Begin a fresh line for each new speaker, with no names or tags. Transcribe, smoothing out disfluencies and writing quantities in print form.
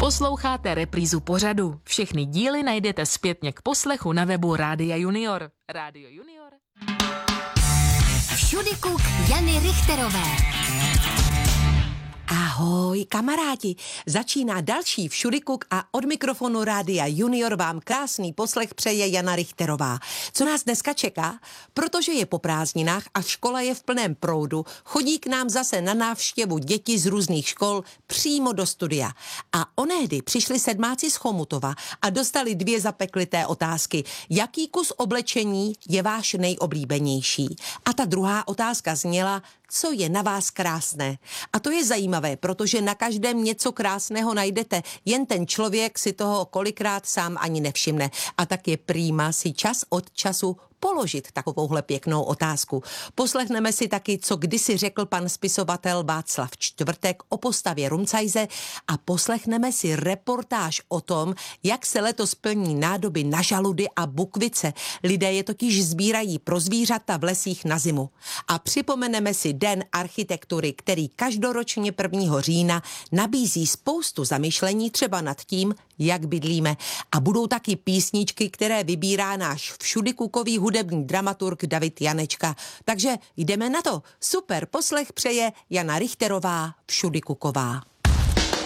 Posloucháte reprízu pořadu. Všechny díly najdete zpětně k poslechu na webu Rádia Junior. Rádio Junior.
Všudykud Jany Richterové.
Ahoj kamarádi, začíná další Všudykuk a od mikrofonu Rádia Junior vám krásný poslech přeje Jana Richterová. Co nás dneska čeká? Protože je po prázdninách a škola je v plném proudu, chodí k nám zase na návštěvu děti z různých škol přímo do studia. A onehdy přišli sedmáci z Chomutova a dostali 2 zapeklité otázky. Jaký kus oblečení je váš nejoblíbenější? A ta druhá otázka zněla, co je na vás krásné. A to je zajímavé, protože na každém něco krásného najdete, jen ten člověk si toho kolikrát sám ani nevšimne. A tak je prýma si čas od času položit takovouhle pěknou otázku. Poslechneme si taky, co kdysi řekl pan spisovatel Václav Čtvrtek o postavě Rumcajze a poslechneme si reportáž o tom, jak se letos plní nádoby na žaludy a bukvice. Lidé je totiž sbírají pro zvířata v lesích na zimu. A připomeneme si Den architektury, který každoročně 1. října nabízí spoustu zamyšlení třeba nad tím, jak bydlíme. A budou taky písničky, které vybírá náš všudykukový hudební dramaturg David Janečka. Takže jdeme na to. Super poslech přeje Jana Richterová, Všudykuková.